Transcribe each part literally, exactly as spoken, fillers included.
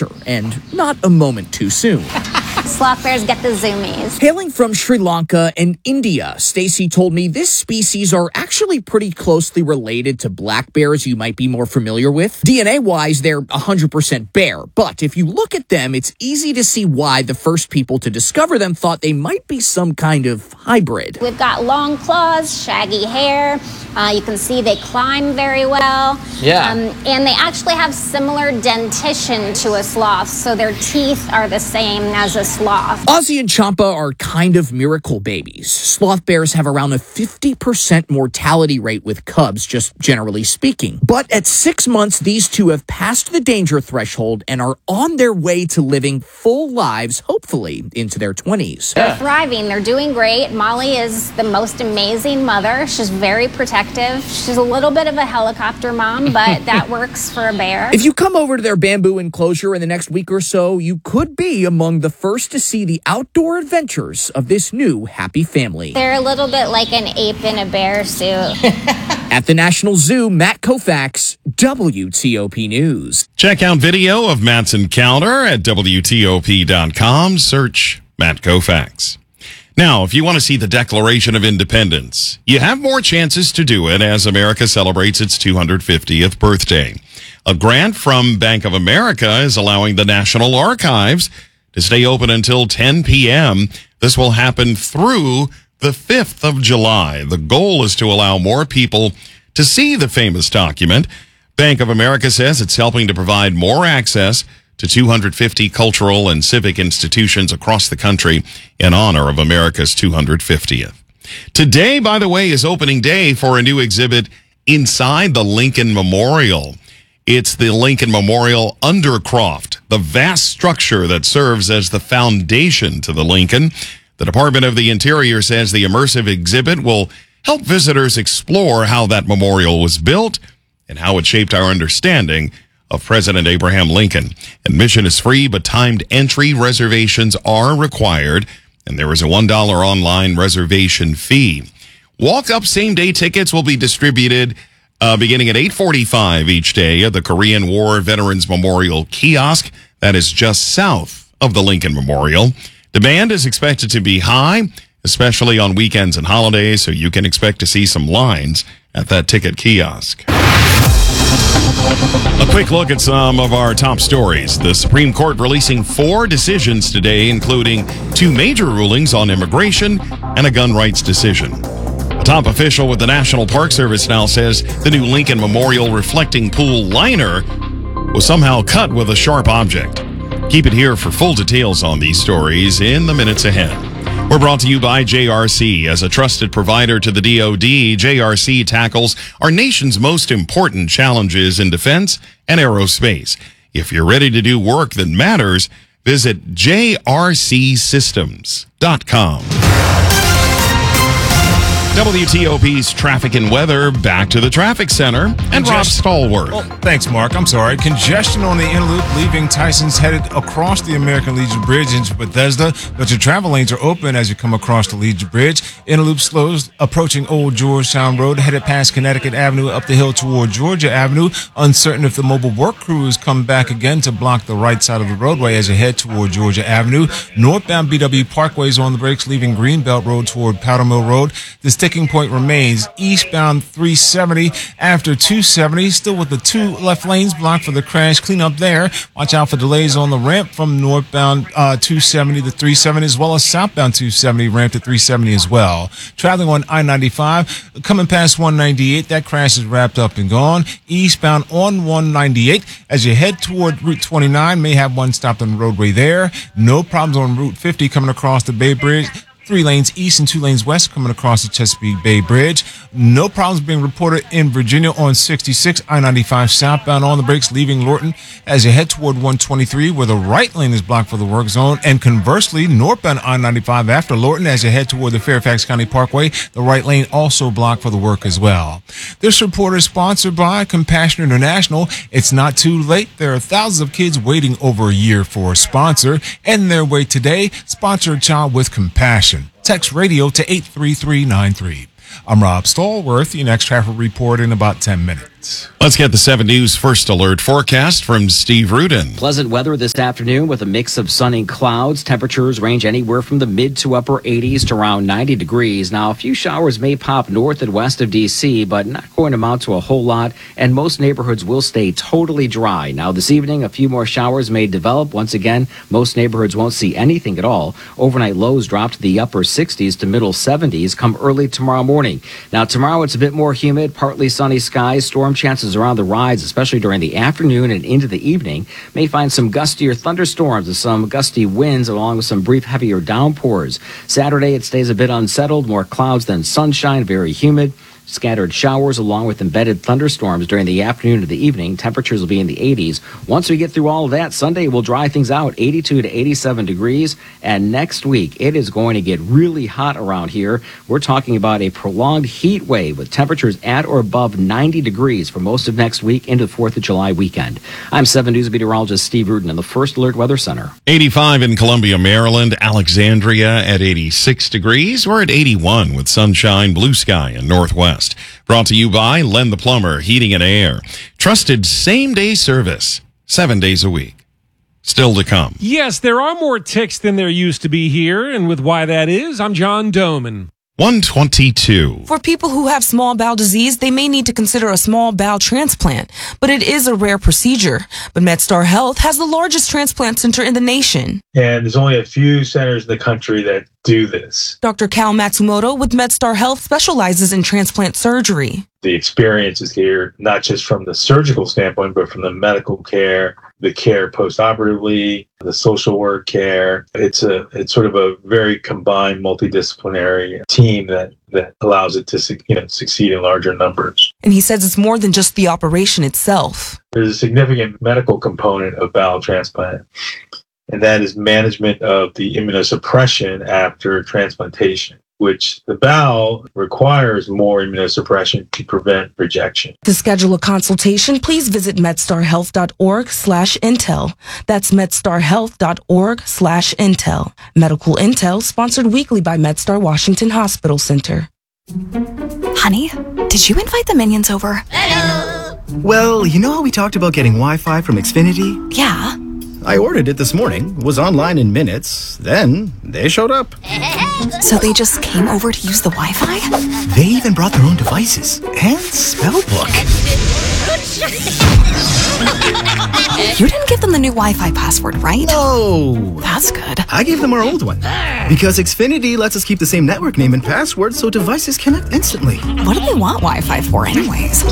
adventure, and not a moment too soon. Sloth bears get the zoomies. Hailing from Sri Lanka and India, Stacy told me this species are actually pretty closely related to black bears you might be more familiar with. D N A-wise, they're one hundred percent bear, but if you look at them, it's easy to see why the first people to discover them thought they might be some kind of hybrid. We've got long claws, shaggy hair. Uh, you can see they climb very well. Yeah. Um, and they actually have similar dentition to a sloth, so their teeth are the same as a sloth. Ozzy and Champa are kind of miracle babies. Sloth bears have around a fifty percent mortality rate with cubs, just generally speaking. But at six months, these two have passed the danger threshold and are on their way to living full lives, hopefully into their twenties. They're thriving. They're doing great. Molly is the most amazing mother. She's very protective. She's a little bit of a helicopter mom, but that works for a bear. If you come over to their bamboo enclosure in the next week or so, you could be among the first to see the outdoor adventures of this new happy family. They're a little bit like an ape in a bear suit. At the National Zoo, Matt Koufax, W T O P News. Check out video of Matt's encounter at W T O P dot com. Search Matt Koufax. Now, if you want to see the Declaration of Independence, you have more chances to do it as America celebrates its two hundred fiftieth birthday. A grant from Bank of America is allowing the National Archives to stay open until ten p.m. This will happen through the fifth of July. The goal is to allow more people to see the famous document. Bank of America says it's helping to provide more access to two hundred fifty cultural and civic institutions across the country in honor of America's two hundred fiftieth. Today, by the way, is opening day for a new exhibit inside the Lincoln Memorial. It's the Lincoln Memorial Undercroft, the vast structure that serves as the foundation to the Lincoln. The Department of the Interior says the immersive exhibit will help visitors explore how that memorial was built and how it shaped our understanding of President Abraham Lincoln. Admission is free, but timed entry reservations are required, and there is a one dollar online reservation fee. Walk-up same-day tickets will be distributed uh, beginning at eight forty-five each day at the Korean War Veterans Memorial Kiosk. That is just south of the Lincoln Memorial. Demand is expected to be high, especially on weekends and holidays, so you can expect to see some lines at that ticket kiosk. A quick look at some of our top stories. The Supreme Court releasing four decisions today, including two major rulings on immigration and a gun rights decision. A top official with the National Park Service now says the new Lincoln Memorial reflecting pool liner was somehow cut with a sharp object. Keep it here for full details on these stories in the minutes ahead. We're brought to you by J R C. As a trusted provider to the D O D, J R C tackles our nation's most important challenges in defense and aerospace. If you're ready to do work that matters, visit J R C systems dot com. W T O P's traffic and weather, back to the traffic center, and Rob Stallworth. Well, thanks, Mark. I'm sorry. Congestion on the inner loop leaving Tyson's headed across the American Legion Bridge into Bethesda, but your travel lanes are open as you come across the Legion Bridge. Inner loop slows approaching Old Georgetown Road, headed past Connecticut Avenue up the hill toward Georgia Avenue. Uncertain if the mobile work crews come back again to block the right side of the roadway as you head toward Georgia Avenue. Northbound B W Parkway is on the brakes, leaving Greenbelt Road toward Powder Mill Road. The sticking point remains eastbound three seventy after two seventy, still with the two left lanes blocked for the crash. Clean up there. Watch out for delays on the ramp from northbound uh, two seventy to three seventy, as well as southbound two seventy ramp to three seventy as well. Traveling on I ninety-five, coming past one ninety-eight, that crash is wrapped up and gone. Eastbound on one ninety-eight, as you head toward Route twenty-nine, may have one stopped on the roadway there. No problems on Route fifty coming across the Bay Bridge. Three lanes east and two lanes west coming across the Chesapeake Bay Bridge. No problems being reported in Virginia on sixty-six, I ninety-five southbound on the brakes, leaving Lorton as you head toward one twenty-three, where the right lane is blocked for the work zone. And conversely, northbound I ninety-five after Lorton as you head toward the Fairfax County Parkway, the right lane also blocked for the work as well. This report is sponsored by Compassion International. It's not too late. There are thousands of kids waiting over a year for a sponsor. End their wait today. Sponsor a child with compassion. Text radio to eight three three nine three. I'm Rob Stallworth. Your next traffic report in about ten minutes. Let's get the seven News First Alert forecast from Steve Rudin. Pleasant weather this afternoon with a mix of sun and clouds. Temperatures range anywhere from the mid to upper eighties to around ninety degrees. Now, a few showers may pop north and west of D C, but not going to amount to a whole lot, and most neighborhoods will stay totally dry. Now, this evening, a few more showers may develop. Once again, most neighborhoods won't see anything at all. Overnight lows drop to the upper sixties to middle seventies come early tomorrow morning. Now, tomorrow it's a bit more humid, partly sunny skies, storm chances around the rise, especially during the afternoon and into the evening. May find some gustier thunderstorms and some gusty winds along with some brief heavier downpours. Saturday, it stays a bit unsettled, more clouds than sunshine, very humid. Scattered showers along with embedded thunderstorms during the afternoon and the evening. Temperatures will be in the eighties. Once we get through all of that, Sunday will dry things out, eighty-two to eighty-seven degrees. And next week, it is going to get really hot around here. We're talking about a prolonged heat wave with temperatures at or above ninety degrees for most of next week into the fourth of July weekend. I'm seven News meteorologist Steve Rudin in the First Alert Weather Center. eighty-five in Columbia, Maryland. Alexandria at eighty-six degrees. We're at eighty-one with sunshine, blue sky, and northwest. Brought to you by Len the Plumber, Heating and Air. Trusted same-day service, seven days a week. Still to come. Yes, there are more ticks than there used to be here, and with why that is, I'm John Doman. one twenty-two. For people who have small bowel disease, they may need to consider a small bowel transplant, but it is a rare procedure. But MedStar Health has the largest transplant center in the nation. And there's only a few centers in the country that do this. Doctor Cal Matsumoto with MedStar Health specializes in transplant surgery. The experience is here, not just from the surgical standpoint, but from the medical care, the care post-operatively, the social work care. It's a it's sort of a very combined multidisciplinary team that, that allows it to you know, succeed in larger numbers. And he says it's more than just the operation itself. There's a significant medical component of bowel transplant, and that is management of the immunosuppression after transplantation, which the bowel requires more immunosuppression to prevent rejection. To schedule a consultation, please visit medstarhealth.org slash intel. That's medstarhealth.org slash intel. Medical Intel, sponsored weekly by MedStar Washington Hospital Center. Honey, did you invite the minions over? Hello. Well, you know how we talked about getting Wi-Fi from Xfinity? Yeah. I ordered it this morning, was online in minutes, then they showed up. So they just came over to use the Wi-Fi? They even brought their own devices and spellbook. You didn't give them the new Wi-Fi password, right? No. That's good. I gave them our old one. Because Xfinity lets us keep the same network name and password so devices connect instantly. What do they want Wi-Fi for anyways?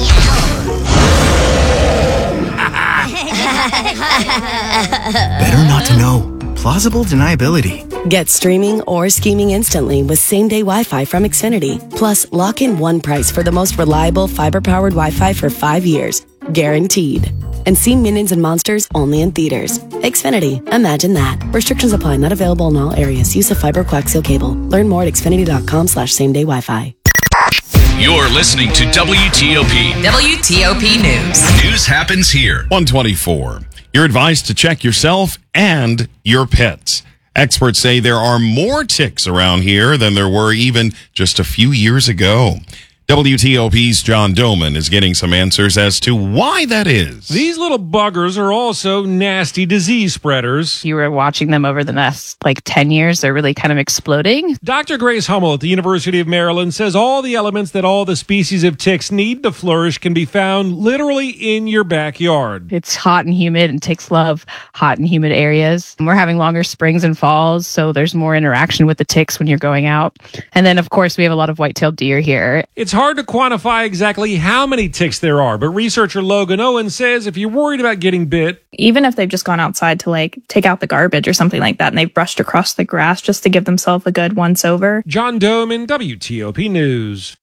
Better not to know. Plausible deniability. Get streaming or scheming instantly with same-day Wi-Fi from Xfinity. Plus, lock in one price for the most reliable fiber-powered Wi-Fi for five years. Guaranteed. And see Minions and Monsters only in theaters. Xfinity. Imagine that. Restrictions apply. Not available in all areas. Use of fiber coaxial cable. Learn more at xfinity.com slash same-day Wi-Fi. You're listening to W T O P. W T O P News. News happens here. one twenty-four. You're advised to check yourself and your pets. Experts say there are more ticks around here than there were even just a few years ago. W T O P's John Doman is getting some answers as to why that is. These little buggers are also nasty disease spreaders. You were watching them over the last like ten years. They're really kind of exploding. Doctor Grace Hummel at the University of Maryland says all the elements that all the species of ticks need to flourish can be found literally in your backyard. It's hot and humid, and ticks love hot and humid areas. And we're having longer springs and falls, so there's more interaction with the ticks when you're going out. And then, of course, we have a lot of white-tailed deer here. It's hard to quantify exactly how many ticks there are, but researcher Logan Owen says if you're worried about getting bit, even if they've just gone outside to like take out the garbage or something like that and they've brushed across the grass just to give themselves a good once over. John Doman, W T O P News.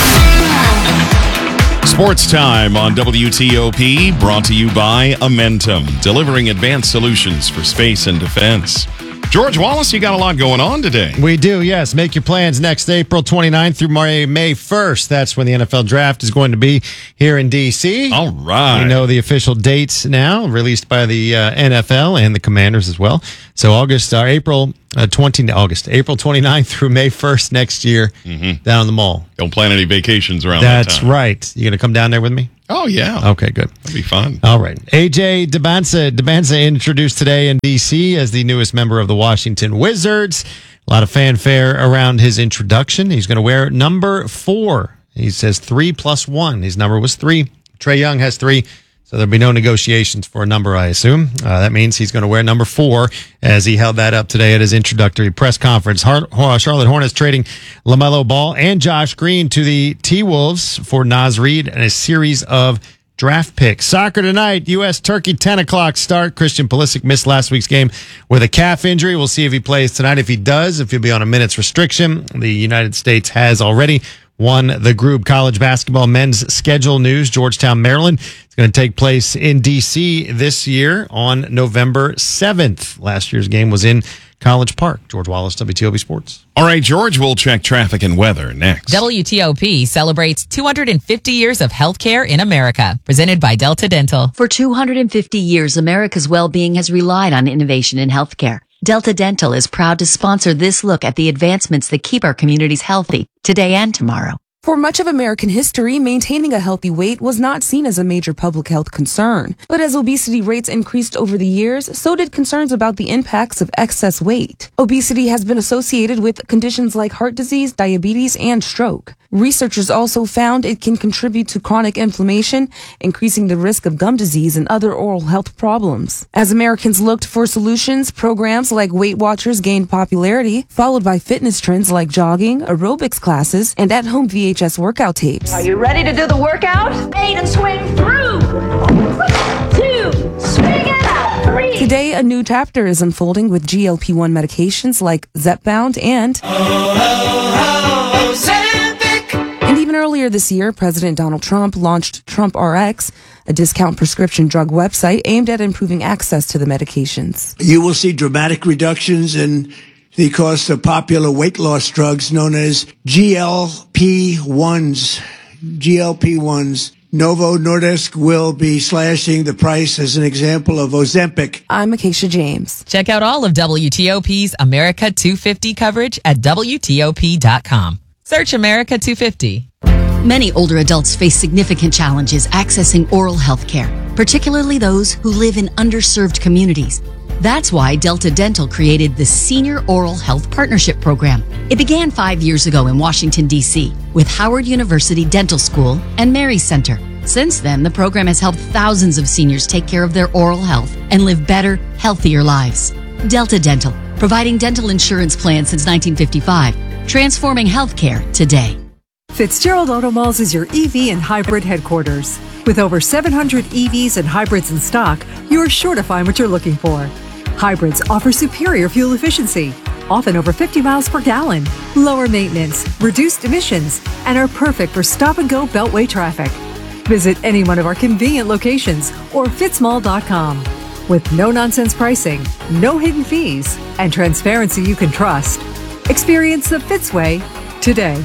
Sports Time on W T O P, brought to you by Amentum, delivering advanced solutions for space and defense. George Wallace, you got a lot going on today. We do, yes. Make your plans next April twenty-ninth through May first. That's when the N F L draft is going to be here in D C. All right. We know the official dates now, released by the uh, N F L and the Commanders as well. So August, or uh, April uh, twentieth, August, April twenty-ninth through May first next year, mm-hmm. down in the mall. Don't plan any vacations around that That's time. right. You going to come down there with me? Oh, yeah. Okay, good. That'll be fun. All right. A J Debonsa, Debonsa introduced today in D C as the newest member of the Washington Wizards. A lot of fanfare around his introduction. He's going to wear number four. He says three plus one. His number was three. Trae Young has three. So there'll be no negotiations for a number, I assume. Uh, that means he's going to wear number four as he held that up today at his introductory press conference. Har- Charlotte Hornets trading LaMelo Ball and Josh Green to the T-Wolves for Naz Reid and a series of draft picks. Soccer tonight, U S Turkey, ten o'clock start. Christian Pulisic missed last week's game with a calf injury. We'll see if he plays tonight. If he does, if he'll be on a minute's restriction. The United States has already won the group. College basketball men's schedule news. Georgetown, Maryland. It's going to take place in D C this year on November seventh. Last year's game was in College Park. George Wallace, W T O P Sports. All right, George, we'll check traffic and weather next. W T O P celebrates two hundred fifty years of healthcare in America, presented by Delta Dental. For two hundred fifty years, America's well-being has relied on innovation in healthcare. Delta Dental is proud to sponsor this look at the advancements that keep our communities healthy today and tomorrow. For much of American history, maintaining a healthy weight was not seen as a major public health concern. But as obesity rates increased over the years, so did concerns about the impacts of excess weight. Obesity has been associated with conditions like heart disease, diabetes, and stroke. Researchers also found it can contribute to chronic inflammation, increasing the risk of gum disease and other oral health problems. As Americans looked for solutions, programs like Weight Watchers gained popularity, followed by fitness trends like jogging, aerobics classes, and at-home V H S workout tapes. Are you ready to do the workout? Eight and swing through. Two, swing it out. Three. Today, a new chapter is unfolding with G L P one medications like Zepbound and... Oh, oh, oh, Ozempic. And even earlier this year, President Donald Trump launched Trump R X, a discount prescription drug website aimed at improving access to the medications. You will see dramatic reductions in the cost of popular weight loss drugs known as G L P ones. G L P ones. Novo Nordisk will be slashing the price as an example of Ozempic. I'm Acacia James. Check out all of W T O P's America two fifty coverage at W T O P dot com. Search America two fifty. Many older adults face significant challenges accessing oral health care, particularly those who live in underserved communities. That's why Delta Dental created the Senior Oral Health Partnership Program. It began five years ago in Washington, D C with Howard University Dental School and Mary Center. Since then, the program has helped thousands of seniors take care of their oral health and live better, healthier lives. Delta Dental, providing dental insurance plans since nineteen fifty-five, transforming healthcare today. Fitzgerald Auto Malls is your E V and hybrid headquarters. With over seven hundred E Vs and hybrids in stock, you're sure to find what you're looking for. Hybrids offer superior fuel efficiency, often over fifty miles per gallon, lower maintenance, reduced emissions, and are perfect for stop-and-go beltway traffic. Visit any one of our convenient locations or fitzmall dot com. With no-nonsense pricing, no hidden fees, and transparency you can trust. Experience the Fitz way today.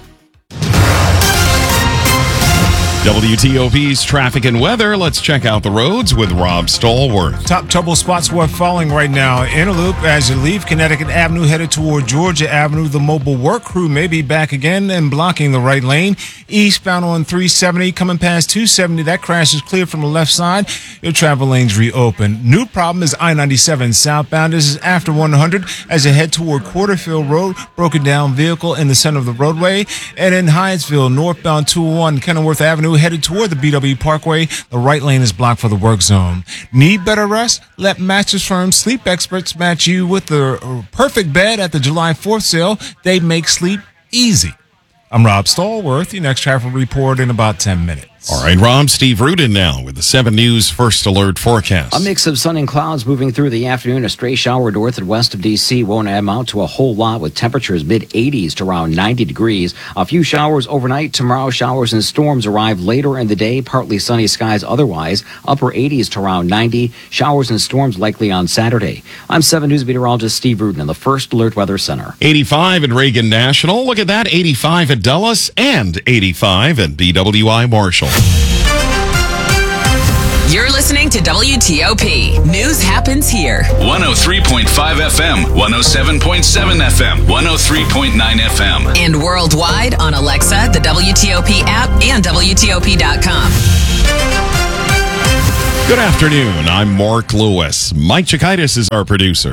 W T O P's traffic and weather. Let's check out the roads with Rob Stallworth. Top trouble spots worth following right now. Inner Loop, as you leave Connecticut Avenue headed toward Georgia Avenue, the mobile work crew may be back again and blocking the right lane. Eastbound on three seventy, coming past two seventy, that crash is clear from the left side. Your travel lanes reopen. New problem is I ninety-seven southbound. This is after one hundred as you head toward Quarterfield Road. Broken down vehicle in the center of the roadway. And in Hyattsville, northbound two oh one, Kenilworth Avenue, headed toward the B W Parkway. The right lane is blocked for the work zone. Need better rest? Let Mattress Firm Sleep Experts match you with the perfect bed at the July fourth sale. They make sleep easy. I'm Rob Stallworth. Your next traffic report in about ten minutes. All right, Rob, Steve Rudin now with the seven News First Alert forecast. A mix of sun and clouds moving through the afternoon. A stray shower north and west of D C won't amount to a whole lot, with temperatures mid eighties to around ninety degrees. A few showers overnight. Tomorrow, showers and storms arrive later in the day. Partly sunny skies otherwise. Upper eighties to around ninety. Showers and storms likely on Saturday. I'm seven News meteorologist Steve Rudin in the First Alert Weather Center. eighty-five at Reagan National. Look at that. eighty-five at Dulles and eighty-five at B W I Marshall. You're listening to W T O P. News happens here. one oh three point five F M, one oh seven point seven F M, one oh three point nine F M. And worldwide on Alexa, the W T O P app, and W T O P dot com. Good afternoon. I'm Mark Lewis. Mike Chikaitis is our producer.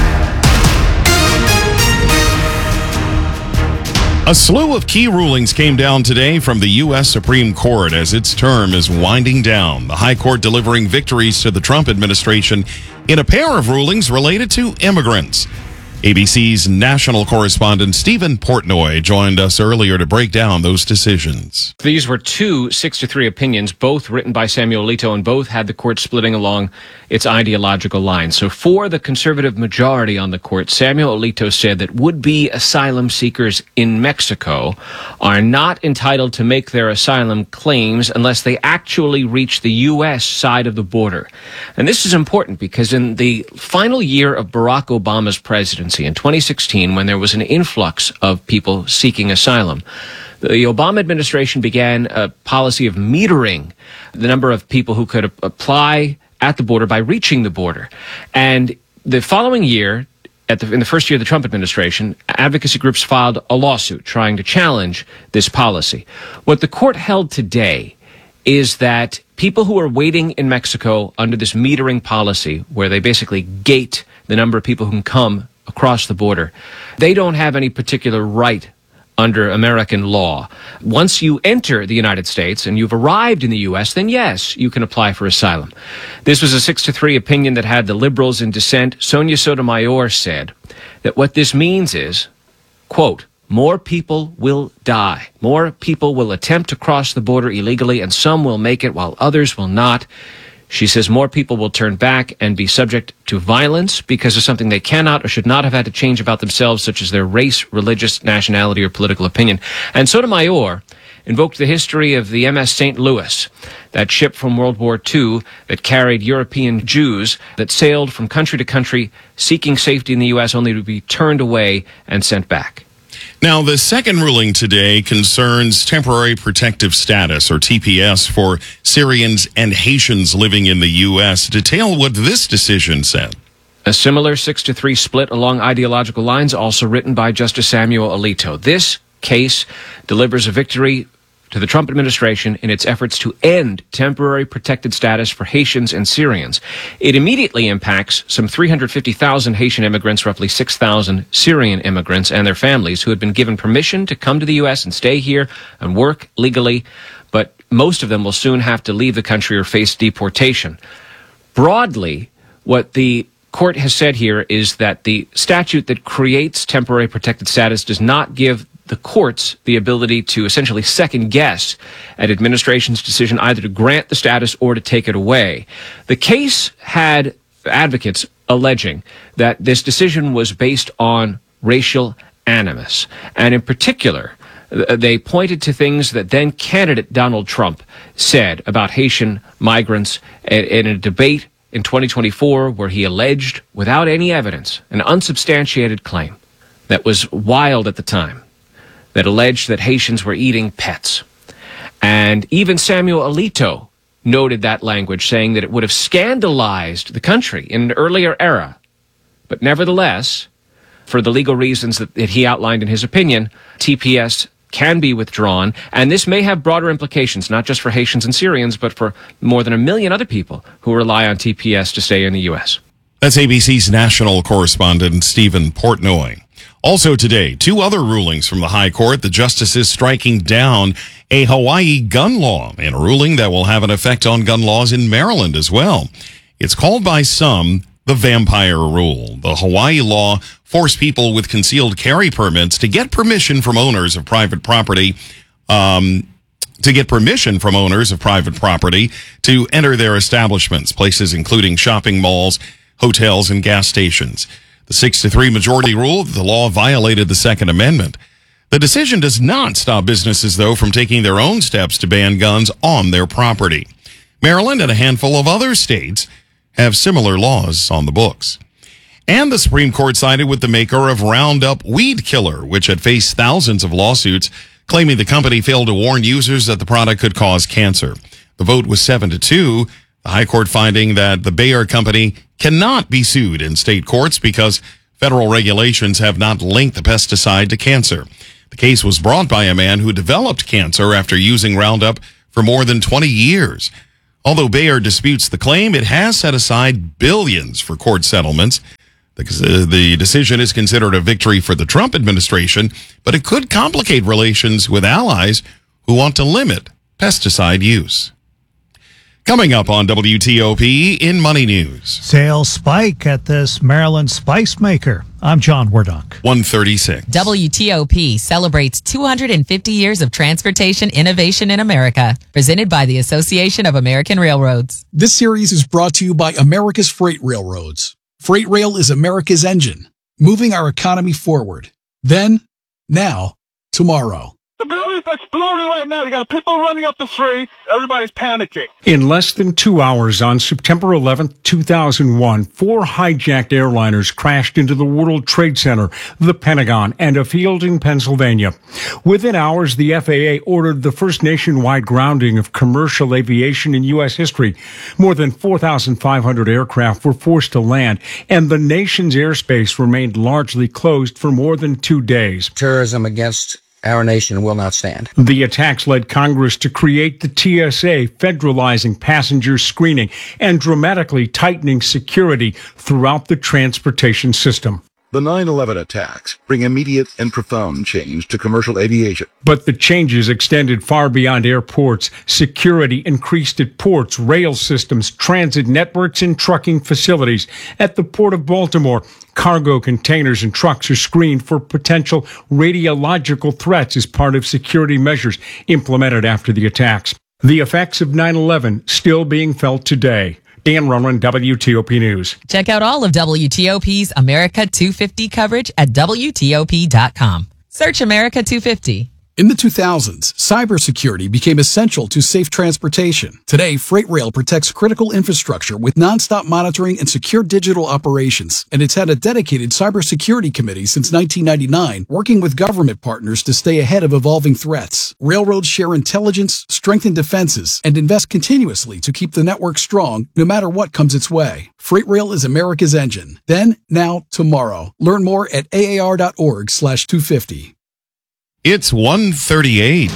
A slew of key rulings came down today from the U S Supreme Court as its term is winding down. The High Court delivering victories to the Trump administration in a pair of rulings related to immigrants. A B C's national correspondent Stephen Portnoy joined us earlier to break down those decisions. These were two six to three opinions, both written by Samuel Alito, and both had the court splitting along its ideological lines. So for the conservative majority on the court, Samuel Alito said that would-be asylum seekers in Mexico are not entitled to make their asylum claims unless they actually reach the U S side of the border. And this is important because in the final year of Barack Obama's presidency, in twenty sixteen, when there was an influx of people seeking asylum, the Obama administration began a policy of metering the number of people who could apply at the border by reaching the border. And the following year, at the, in the first year of the Trump administration, advocacy groups filed a lawsuit trying to challenge this policy. What the court held today is that people who are waiting in Mexico under this metering policy, where they basically gate the number of people who can come across the border, they don't have any particular right under American law. Once you enter the United States and you've arrived in the U S, then yes, you can apply for asylum. This was a six to three opinion that had the liberals in dissent. Sonia Sotomayor said that what this means is, quote, more people will die. More people will attempt to cross the border illegally, and some will make it while others will not. She says more people will turn back and be subject to violence because of something they cannot or should not have had to change about themselves, such as their race, religious, nationality, or political opinion. And Sotomayor invoked the history of the M S Saint Louis, that ship from World War Two that carried European Jews that sailed from country to country seeking safety in the U S only to be turned away and sent back. Now, the second ruling today concerns temporary protective status, or T P S, for Syrians and Haitians living in the U S. Detail what this decision said. A similar six to three split along ideological lines, also written by Justice Samuel Alito. This case delivers a victory to the Trump administration in its efforts to end temporary protected status for Haitians and Syrians. It immediately impacts some three hundred fifty thousand Haitian immigrants, roughly six thousand Syrian immigrants and their families who had been given permission to come to the U S and stay here and work legally, but most of them will soon have to leave the country or face deportation. Broadly, what the court has said here is that the statute that creates temporary protected status does not give the courts the ability to essentially second guess an administration's decision either to grant the status or to take it away. The case had advocates alleging that this decision was based on racial animus. And in particular, they pointed to things that then candidate Donald Trump said about Haitian migrants in a debate in twenty twenty-four where he alleged, without any evidence, an unsubstantiated claim that was wild at the time, that alleged that Haitians were eating pets. And even Samuel Alito noted that language, saying that it would have scandalized the country in an earlier era. But nevertheless, for the legal reasons that, that he outlined in his opinion, T P S can be withdrawn, and this may have broader implications, not just for Haitians and Syrians, but for more than a million other people who rely on T P S to stay in the U S. That's A B C's national correspondent Stephen Portnoy. Also today, two other rulings from the High Court, the justices striking down a Hawaii gun law in a ruling that will have an effect on gun laws in Maryland as well. It's called by some the vampire rule. The Hawaii law forced people with concealed carry permits to get permission from owners of private property, um, to get permission from owners of private property to enter their establishments, places including shopping malls, hotels, and gas stations. The six to three majority ruled that the law violated the Second Amendment. The decision does not stop businesses, though, from taking their own steps to ban guns on their property. Maryland and a handful of other states have similar laws on the books. And the Supreme Court sided with the maker of Roundup Weed Killer, which had faced thousands of lawsuits claiming the company failed to warn users that the product could cause cancer. The vote was seven to two. The High Court finding that the Bayer company cannot be sued in state courts because federal regulations have not linked the pesticide to cancer. The case was brought by a man who developed cancer after using Roundup for more than twenty years. Although Bayer disputes the claim, it has set aside billions for court settlements. The, the decision is considered a victory for the Trump administration, but it could complicate relations with allies who want to limit pesticide use. Coming up on W T O P in Money News. Sales spike at this Maryland spice maker. I'm John Wardock. one thirty-six. W T O P celebrates two hundred fifty years of transportation innovation in America. Presented by the Association of American Railroads. This series is brought to you by America's Freight Railroads. Freight Rail is America's engine, moving our economy forward. Then, now, tomorrow. The building's exploding right now. You got people running up the street. Everybody's panicking. In less than two hours on September eleventh, two thousand one, four hijacked airliners crashed into the World Trade Center, the Pentagon, and a field in Pennsylvania. Within hours, the F A A ordered the first nationwide grounding of commercial aviation in U S history. More than four thousand five hundred aircraft were forced to land, and the nation's airspace remained largely closed for more than two days. Terrorism against our nation will not stand. The attacks led Congress to create the T S A, federalizing passenger screening and dramatically tightening security throughout the transportation system. The nine eleven attacks bring immediate and profound change to commercial aviation. But the changes extended far beyond airports. Security increased at ports, rail systems, transit networks, and trucking facilities. At the Port of Baltimore, cargo containers and trucks are screened for potential radiological threats as part of security measures implemented after the attacks. The effects of nine eleven still being felt today. Dan Roman, W T O P News. Check out all of W T O P's America two fifty coverage at W T O P dot com. Search America two fifty. In the two thousands, cybersecurity became essential to safe transportation. Today, Freight Rail protects critical infrastructure with nonstop monitoring and secure digital operations. And it's had a dedicated cybersecurity committee since nineteen ninety-nine, working with government partners to stay ahead of evolving threats. Railroads share intelligence, strengthen defenses, and invest continuously to keep the network strong no matter what comes its way. Freight Rail is America's engine. Then, now, tomorrow. Learn more at A A R dot org slash two fifty. It's one thirty-eight.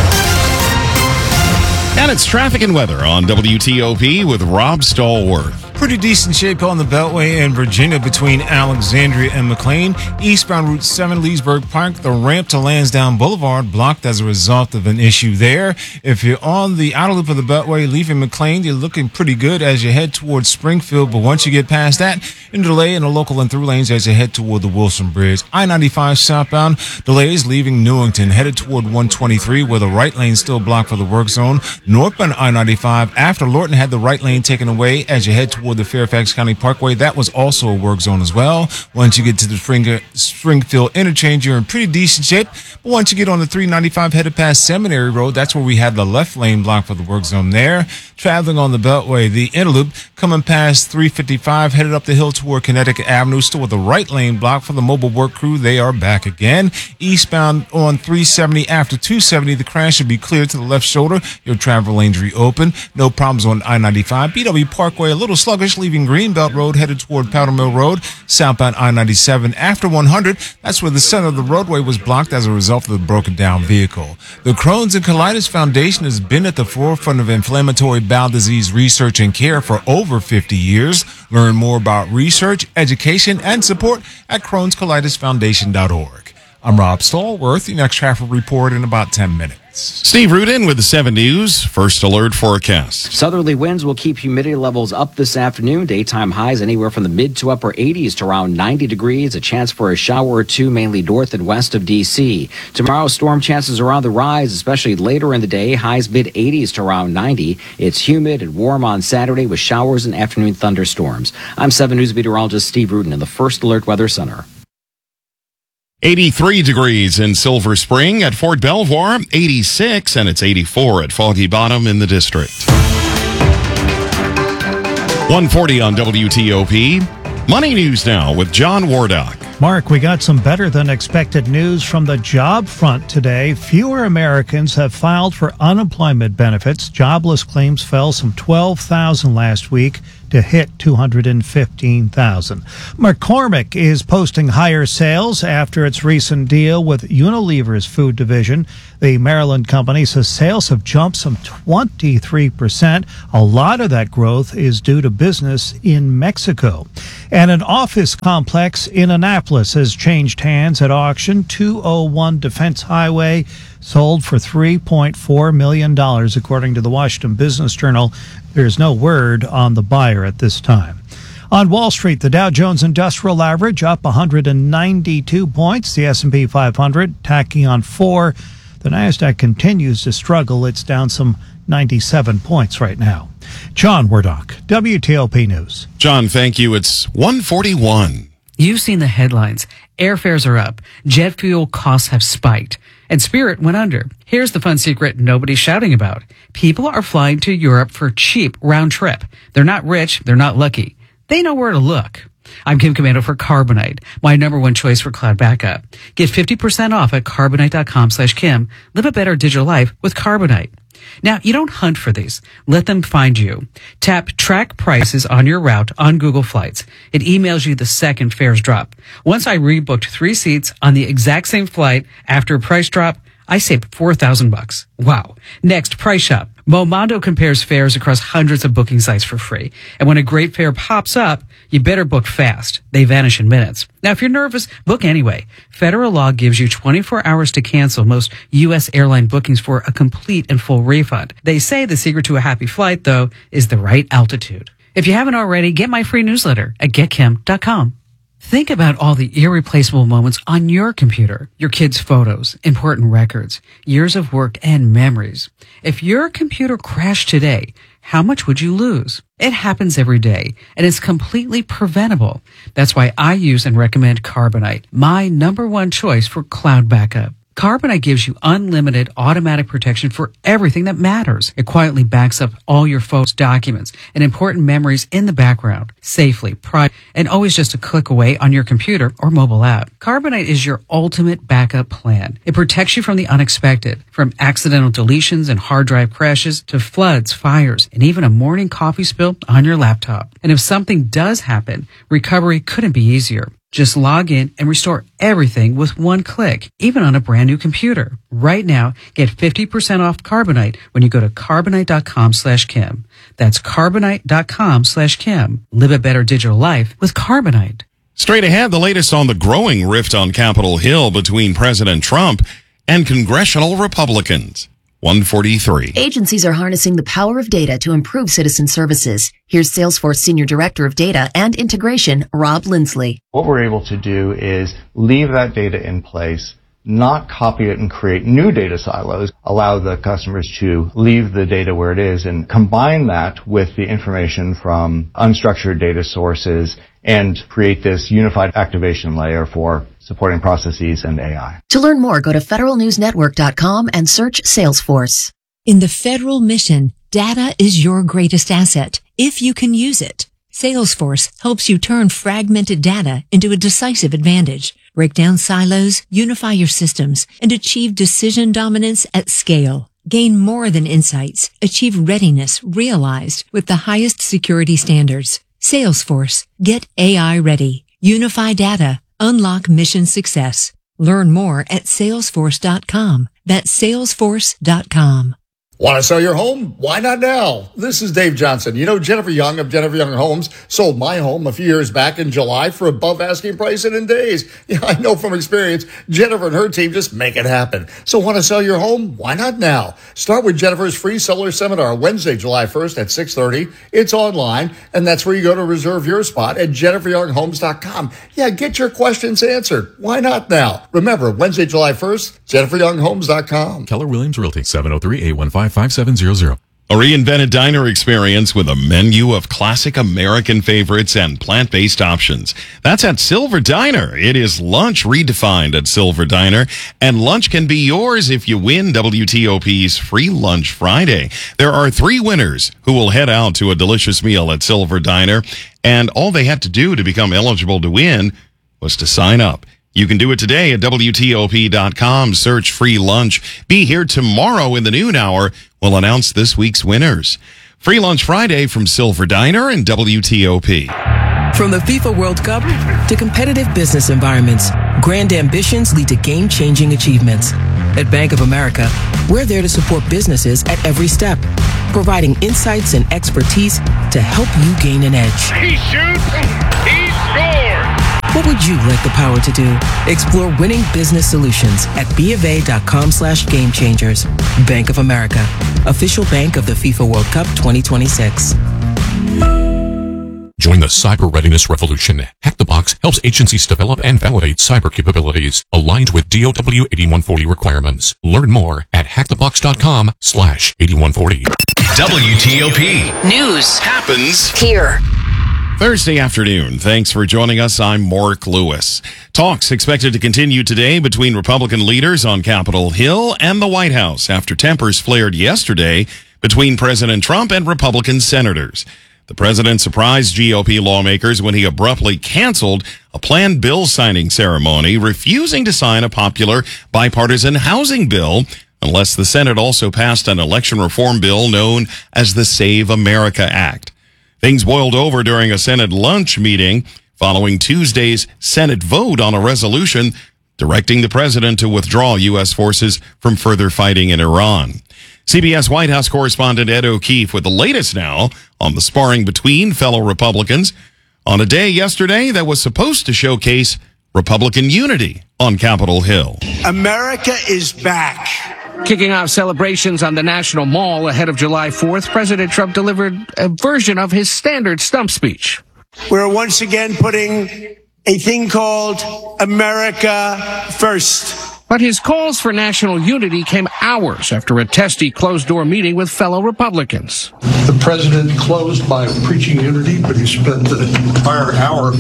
And it's traffic and weather on W T O P with Rob Stallworth. Pretty decent shape on the Beltway in Virginia between Alexandria and McLean. Eastbound Route seven, Leesburg Park, the ramp to Lansdowne Boulevard blocked as a result of an issue there. If you're on the outer loop of the Beltway leaving McLean, you're looking pretty good as you head towards Springfield. But once you get past that, in delay in the local and through lanes as you head toward the Wilson Bridge. I ninety-five southbound, delays leaving Newington, headed toward one twenty-three where the right lane still blocked for the work zone. Northbound I ninety-five after Lorton had the right lane taken away as you head toward the Fairfax County Parkway. That was also a work zone as well. Once you get to the Spring, Springfield interchange, you're in pretty decent shape. But once you get on the three ninety-five headed past Seminary Road, that's where we have the left lane blocked for the work zone there. Traveling on the Beltway, the Interloop coming past three fifty-five, headed up the hill toward Connecticut Avenue, still with the right lane blocked for the mobile work crew. They are back again. Eastbound on three seventy after two seventy, the crash should be cleared to the left shoulder. Your travel lanes reopen. No problems on I ninety-five. B W Parkway a little sluggish, leaving Greenbelt Road, headed toward Powder Mill Road. Southbound I ninety-seven after one hundred. That's where the center of the roadway was blocked as a result of the broken down vehicle. The Crohn's and Colitis Foundation has been at the forefront of inflammatory bowel disease research and care for over fifty years. Learn more about research, education, and support at crohns colitis foundation dot org. I'm Rob Stallworth. The next traffic report in about ten minutes. Steve Rudin with the seven News First Alert Forecast. Southerly winds will keep humidity levels up this afternoon. Daytime highs anywhere from the mid to upper eighties to around ninety degrees. A chance for a shower or two, mainly north and west of D C. Tomorrow, storm chances are on the rise, especially later in the day. Highs mid eighties to around ninety. It's humid and warm on Saturday with showers and afternoon thunderstorms. I'm seven News meteorologist Steve Rudin in the First Alert Weather Center. eighty-three degrees in Silver Spring at Fort Belvoir, eighty-six, and it's eighty-four at Foggy Bottom in the district. one forty on W T O P. Money News now with John Wardock. Mark, we got some better than expected news from the job front today. Fewer Americans have filed for unemployment benefits. Jobless claims fell some twelve thousand last week to hit two hundred fifteen thousand. McCormick is posting higher sales after its recent deal with Unilever's food division. The Maryland company says sales have jumped some twenty-three percent. A lot of that growth is due to business in Mexico. And an office complex in Annapolis has changed hands at auction. two oh one Defense Highway sold for three point four million dollars, according to the Washington Business Journal. There's no word on the buyer at this time. On Wall Street, the Dow Jones Industrial Average up one hundred ninety-two points. The S and P five hundred tacking on four. The NASDAQ continues to struggle. It's down some ninety-seven points right now. John Wardock, W T O P News. John, thank you. It's one forty-one. You've seen the headlines. Airfares are up. Jet fuel costs have spiked. And Spirit went under. Here's the fun secret nobody's shouting about. People are flying to Europe for cheap round trip. They're not rich. They're not lucky. They know where to look. I'm Kim Commando for Carbonite, my number one choice for cloud backup. Get fifty percent off at carbonite.com slash Kim. Live a better digital life with Carbonite. Now, you don't hunt for these. Let them find you. Tap track prices on your route on Google Flights. It emails you the second fares drop. Once I rebooked three seats on the exact same flight after a price drop, I saved four thousand bucks. Wow. Next, Price Shop. Momondo compares fares across hundreds of booking sites for free. And when a great fare pops up, you better book fast. They vanish in minutes. Now, if you're nervous, book anyway. Federal law gives you twenty-four hours to cancel most U S airline bookings for a complete and full refund. They say the secret to a happy flight, though, is the right altitude. If you haven't already, get my free newsletter at get kim dot com. Think about all the irreplaceable moments on your computer, your kids' photos, important records, years of work, and memories. If your computer crashed today, how much would you lose? It happens every day, and it's completely preventable. That's why I use and recommend Carbonite, my number one choice for cloud backup. Carbonite gives you unlimited automatic protection for everything that matters. It quietly backs up all your photos, documents, and important memories in the background, safely, private, and always just a click away on your computer or mobile app. Carbonite is your ultimate backup plan. It protects you from the unexpected, from accidental deletions and hard drive crashes to floods, fires, and even a morning coffee spill on your laptop. And if something does happen, recovery couldn't be easier. Just log in and restore everything with one click, even on a brand new computer. Right now, get fifty percent off Carbonite when you go to carbonite.com slash Kim. That's carbonite.com slash Kim. Live a better digital life with Carbonite. Straight ahead, the latest on the growing rift on Capitol Hill between President Trump and congressional Republicans. one forty-three. Agencies are harnessing the power of data to improve citizen services. Here's Salesforce Senior Director of Data and Integration, Rob Lindsley. What we're able to do is leave that data in place, not copy it and create new data silos, allow the customers to leave the data where it is and combine that with the information from unstructured data sources and create this unified activation layer for supporting processes and A I. To learn more, go to federal news network dot com and search Salesforce. In the federal mission, data is your greatest asset, if you can use it. Salesforce helps you turn fragmented data into a decisive advantage. Break down silos, unify your systems, and achieve decision dominance at scale. Gain more than insights. Achieve readiness realized with the highest security standards. Salesforce. Get A I ready. Unify data. Unlock mission success. Learn more at salesforce dot com. That's salesforce dot com. Want to sell your home? Why not now? This is Dave Johnson. You know, Jennifer Young of Jennifer Young Homes sold my home a few years back in July for above asking price and in days. Yeah, I know from experience, Jennifer and her team just make it happen. So want to sell your home? Why not now? Start with Jennifer's free seller seminar Wednesday, July first at six thirty. It's online, and that's where you go to reserve your spot at jennifer young homes dot com. Yeah, get your questions answered. Why not now? Remember, Wednesday, July first, jennifer young homes dot com. Keller Williams Realty, seven oh three, eight one five, five seven zero zero. A reinvented diner experience with a menu of classic American favorites and plant-based options. That's at Silver Diner. It is lunch redefined at Silver Diner, and lunch can be yours if you win W T O P's Free Lunch Friday. There are three winners who will head out to a delicious meal at Silver Diner, and all they have to do to become eligible to win was to sign up. You can do it today at W T O P dot com. Search free lunch. Be here tomorrow in the noon hour. We'll announce this week's winners. Free Lunch Friday from Silver Diner and W T O P. From the FIFA World Cup to competitive business environments, grand ambitions lead to game-changing achievements. At Bank of America, we're there to support businesses at every step, providing insights and expertise to help you gain an edge. He shoots, he scores! What would you like the power to do? Explore winning business solutions at BofA.com slash game changers. Bank of America, official bank of the FIFA World Cup twenty twenty-six. Join the cyber readiness revolution. Hack the Box helps agencies develop and validate cyber capabilities aligned with D O W eighty-one forty requirements. Learn more at hackthebox.com slash 8140. W T O P News happens here. Thursday afternoon. Thanks for joining us. I'm Mark Lewis. Talks expected to continue today between Republican leaders on Capitol Hill and the White House after tempers flared yesterday between President Trump and Republican senators. The president surprised G O P lawmakers when he abruptly canceled a planned bill signing ceremony, refusing to sign a popular bipartisan housing bill unless the Senate also passed an election reform bill known as the Save America Act. Things boiled over during a Senate lunch meeting following Tuesday's Senate vote on a resolution directing the president to withdraw U S forces from further fighting in Iran. C B S White House correspondent Ed O'Keefe with the latest now on the sparring between fellow Republicans on a day yesterday that was supposed to showcase Republican unity on Capitol Hill. America is back. Kicking off celebrations on the National Mall ahead of July fourth, President Trump delivered a version of his standard stump speech. We're once again putting a thing called America First. But his calls for national unity came hours after a testy closed-door meeting with fellow Republicans. The president closed by preaching unity, but he spent the entire hour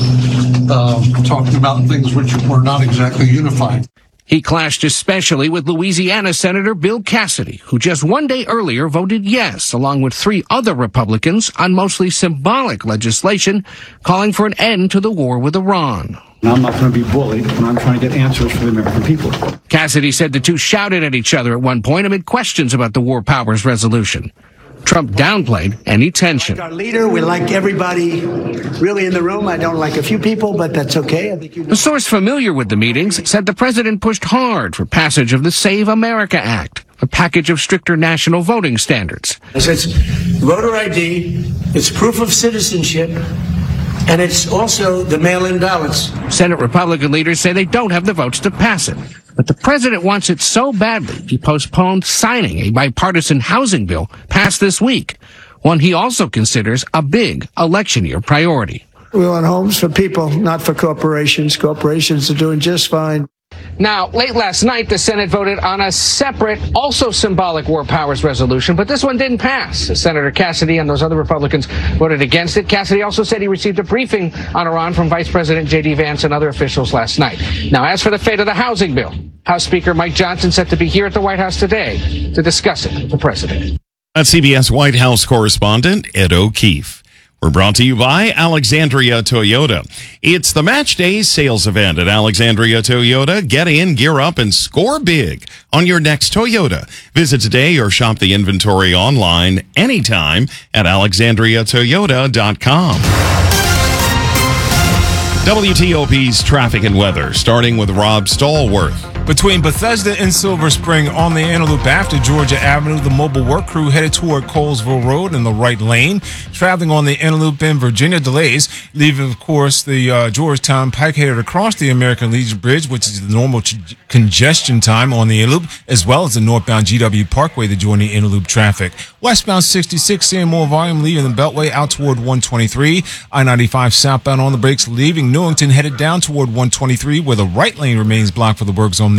uh, talking about things which were not exactly unified. He clashed especially with Louisiana Senator Bill Cassidy, who just one day earlier voted yes, along with three other Republicans, on mostly symbolic legislation calling for an end to the war with Iran. I'm not going to be bullied when I'm trying to get answers for the American people. Cassidy said the two shouted at each other at one point amid questions about the War Powers Resolution. Trump downplayed any tension. Our leader, we like everybody really in the room. I don't like a few people, but that's okay. I think you know. A source familiar with the meetings said the president pushed hard for passage of the Save America Act, a package of stricter national voting standards. It's voter I D, it's proof of citizenship, and it's also the mail-in ballots. Senate Republican leaders say they don't have the votes to pass it. But the president wants it so badly, he postponed signing a bipartisan housing bill passed this week, one he also considers a big election year priority. We want homes for people, not for corporations. Corporations are doing just fine. Now, late last night, the Senate voted on a separate, also symbolic War Powers resolution, but this one didn't pass. Senator Cassidy and those other Republicans voted against it. Cassidy also said he received a briefing on Iran from Vice President J D Vance and other officials last night. Now, as for the fate of the housing bill, House Speaker Mike Johnson set to be here at the White House today to discuss it with the president. That's C B S White House correspondent Ed O'Keefe. We're brought to you by Alexandria Toyota. It's the Match Day sales event at Alexandria Toyota. Get in, gear up, and score big on your next Toyota. Visit today or shop the inventory online anytime at alexandria toyota dot com. W T O P's traffic and weather, starting with Rob Stallworth. Between Bethesda and Silver Spring on the inner loop after Georgia Avenue, the mobile work crew headed toward Colesville Road in the right lane. Traveling on the inner loop in Virginia, delays, leaving, of course, the uh, Georgetown Pike headed across the American Legion Bridge, which is the normal ch- congestion time on the inner loop, as well as the northbound G W Parkway to join the inner loop traffic. Westbound sixty-six, seeing more volume leaving the Beltway out toward one twenty-three. I ninety-five southbound on the brakes, leaving Newington headed down toward one twenty-three, where the right lane remains blocked for the work zone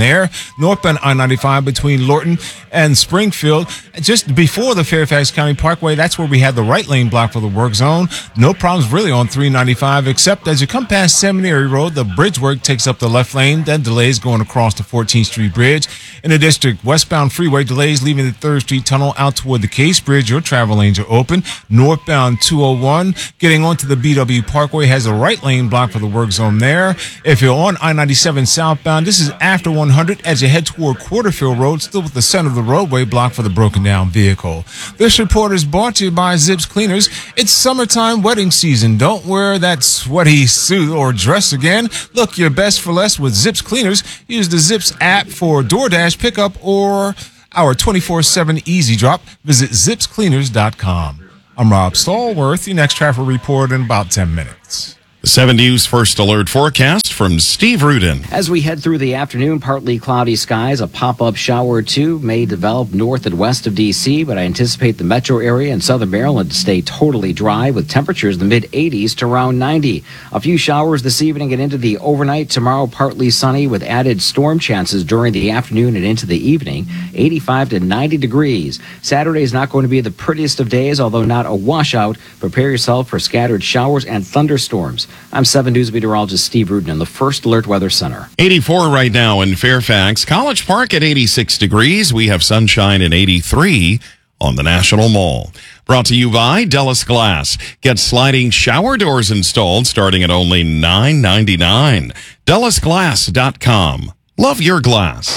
there. Northbound I ninety-five between Lorton and Springfield. Just before the Fairfax County Parkway, that's where we had the right lane blocked for the work zone. No problems really on three ninety-five, except as you come past Seminary Road, the bridge work takes up the left lane, then delays going across the fourteenth Street Bridge. In the district, westbound freeway delays leaving the third Street Tunnel out toward the Case Bridge. Your travel lanes are open. Northbound two oh one, getting onto the B W Parkway, has a right lane blocked for the work zone there. If you're on I ninety-seven southbound, this is after one hundred as you head toward Quarterfield Road, still with the center of the roadway blocked for the broken down vehicle. This report is brought to you by Zips Cleaners. It's summertime wedding season. Don't wear that sweaty suit or dress again. Look your best for less with Zips Cleaners. Use the Zips app for DoorDash pickup or our twenty-four seven Easy Drop. Visit zips cleaners dot com. I'm Rob Stallworth. Your next traffic report in about ten minutes. The seven News First Alert forecast from Steve Rudin. As we head through the afternoon, partly cloudy skies, a pop-up shower or two may develop north and west of D C, but I anticipate the metro area and southern Maryland to stay totally dry with temperatures in the mid eighties to around ninety. A few showers this evening and into the overnight. Tomorrow, partly sunny with added storm chances during the afternoon and into the evening, eighty-five to ninety degrees. Saturday is not going to be the prettiest of days, although not a washout. Prepare yourself for scattered showers and thunderstorms. I'm seven News meteorologist Steve Rudin in the First Alert Weather Center. eighty-four right now in Fairfax. College Park at eighty-six degrees. We have sunshine at eighty-three on the National Mall. Brought to you by Dellis Glass. Get sliding shower doors installed starting at only nine ninety-nine. Dellis Glass dot com. Love your glass.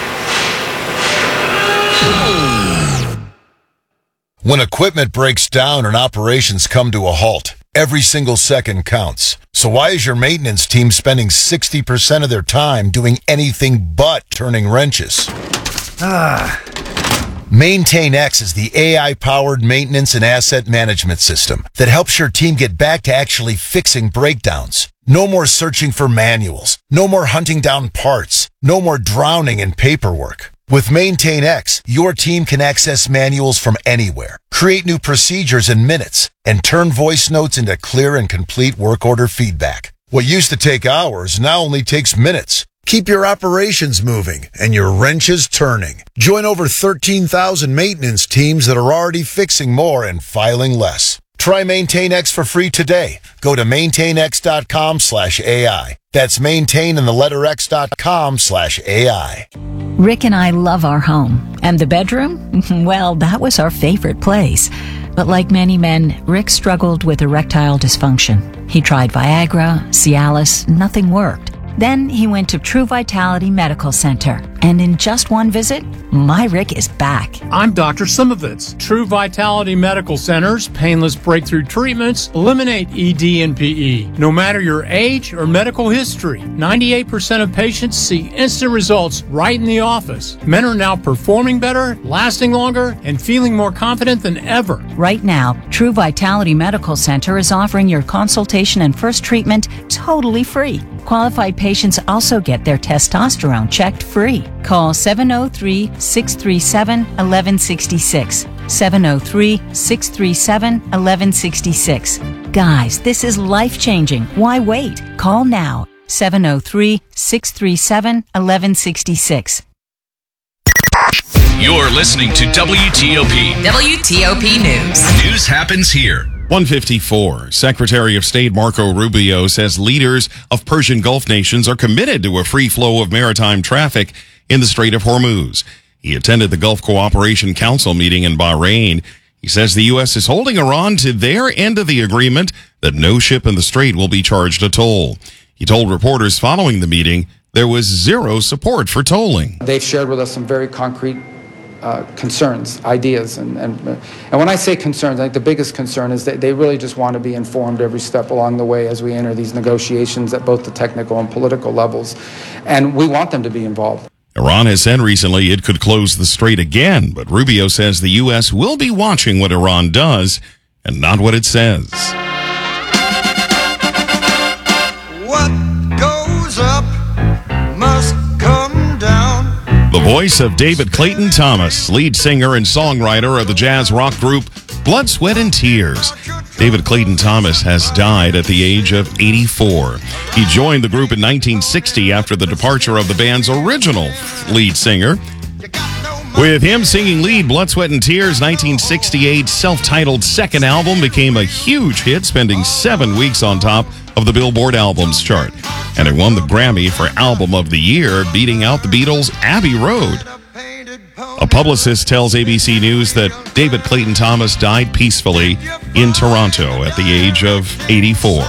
When equipment breaks down and operations come to a halt, every single second counts. So why is your maintenance team spending sixty percent of their time doing anything but turning wrenches? Ah. MaintainX is the A I-powered maintenance and asset management system that helps your team get back to actually fixing breakdowns. No more searching for manuals. No more hunting down parts. No more drowning in paperwork. With MaintainX, your team can access manuals from anywhere, create new procedures in minutes, and turn voice notes into clear and complete work order feedback. What used to take hours now only takes minutes. Keep your operations moving and your wrenches turning. Join over thirteen thousand maintenance teams that are already fixing more and filing less. Try MaintainX for free today. Go to maintainx.com slash AI. That's maintain and the letter x.com slash AI. Rick and I love our home. And the bedroom? Well, that was our favorite place. But like many men, Rick struggled with erectile dysfunction. He tried Viagra, Cialis, nothing worked. Then he went to True Vitality Medical Center. And in just one visit, my Rick is back. I'm Doctor Simovitz. True Vitality Medical Center's painless breakthrough treatments eliminate E D and P E. No matter your age or medical history, ninety-eight percent of patients see instant results right in the office. Men are now performing better, lasting longer, and feeling more confident than ever. Right now, True Vitality Medical Center is offering your consultation and first treatment totally free. Qualified patients also get their testosterone checked free. Call seven oh three, six three seven, one one six six. seven oh three, six three seven, one one six six. Guys, this is life-changing. Why wait? Call now. seven oh three, six three seven, one one six six. You're listening to W T O P. W T O P News. News happens here. one fifty-four. Secretary of State Marco Rubio says leaders of Persian Gulf nations are committed to a free flow of maritime traffic in the Strait of Hormuz. He attended the Gulf Cooperation Council meeting in Bahrain. He says the U S is holding Iran to their end of the agreement that no ship in the strait will be charged a toll. He told reporters following the meeting there was zero support for tolling. They've shared with us some very concrete Uh, concerns, ideas, and, and and when I say concerns, I think the biggest concern is that they really just want to be informed every step along the way as we enter these negotiations at both the technical and political levels, and we want them to be involved. Iran has said recently it could close the strait again, but Rubio says the U S will be watching what Iran does and not what it says. What goes up must come down. The voice of David Clayton Thomas, lead singer and songwriter of the jazz rock group Blood, Sweat, and Tears. David Clayton Thomas has died at the age of eighty-four. He joined the group in nineteen sixty after the departure of the band's original lead singer. With him singing lead, Blood, Sweat, and Tears, nineteen sixty-eight's self-titled second album became a huge hit, spending seven weeks on top of the Billboard Albums chart. And it won the Grammy for Album of the Year, beating out the Beatles' Abbey Road. A publicist tells A B C News that David Clayton Thomas died peacefully in Toronto at the age of eighty-four.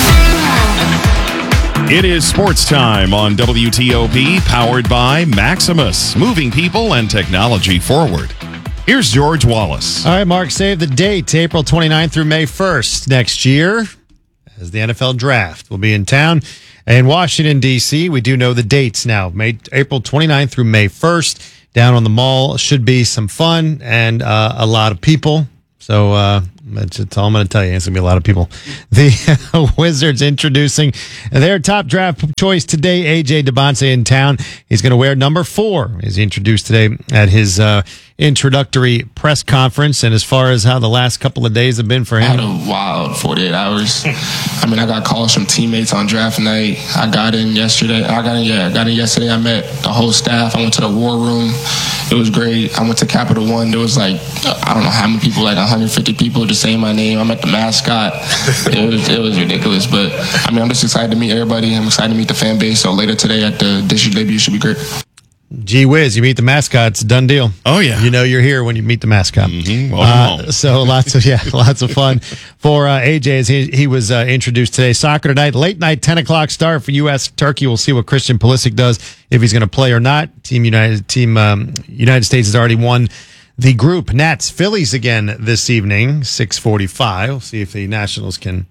It is sports time on W T O P, powered by Maximus, moving people and technology forward. Here's George Wallace. All right, Mark, save the date, April twenty-ninth through May first next year, as the N F L Draft will be in town. In Washington, D C, we do know the dates now, May, April twenty-ninth through May first. Down on the mall should be some fun and uh, a lot of people. So uh, that's, that's all I'm going to tell you. It's going to be a lot of people. The Wizards introducing their top draft choice today, A J Debonce, in town. He's going to wear number four. He's introduced today at his uh, introductory press conference. And as far as how the last couple of days have been for him, I had a wild forty-eight hours. I mean, I got calls from teammates on draft night. I got in yesterday. I got in, yeah, I got in yesterday. I met the whole staff. I went to the war room. It was great. I went to Capital One. There was like, I don't know how many people, like one hundred fifty people just saying my name. I met the mascot. It was it was ridiculous. But, I mean, I'm just excited to meet everybody. I'm excited to meet the fan base. So later today at the district debut should be great. Gee whiz, you meet the mascot, it's a done deal. Oh, yeah. You know you're here when you meet the mascot. Mm-hmm. Uh, so lots of, yeah, lots of fun for uh, A J as he, he was uh, introduced today. Soccer tonight, late night, ten o'clock start for U S Turkey. We'll see what Christian Pulisic does, if he's going to play or not. Team United, team um, United States has already won the group. Nats, Phillies again this evening, six forty-five. We'll see if the Nationals can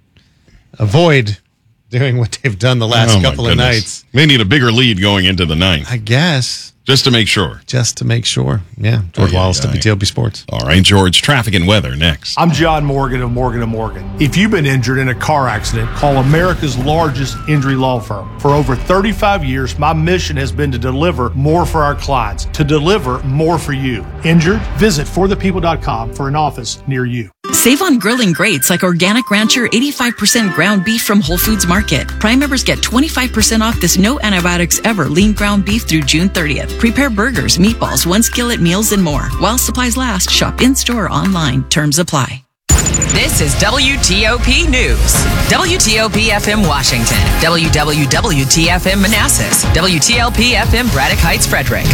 avoid doing what they've done the last oh, couple of nights. They need a bigger lead going into the ninth. I guess. Just to make sure. Just to make sure. Yeah. George oh, yeah, Wallace, W T O P Sports. All right, George, traffic and weather next. I'm John Morgan of Morgan and Morgan. If you've been injured in a car accident, call America's largest injury law firm. For over thirty-five years, my mission has been to deliver more for our clients, to deliver more for you. Injured? Visit for the people dot com for an office near you. Save on grilling greats like Organic Rancher eighty-five percent ground beef from Whole Foods Market. Prime members get twenty-five percent off this no antibiotics ever lean ground beef through June thirtieth. Prepare burgers, meatballs, one skillet meals, and more. While supplies last, shop in-store or online. Terms apply. This is W T O P News. W T O P F M Washington. W W W T F M Manassas. W T L P F M Braddock Heights, Frederick.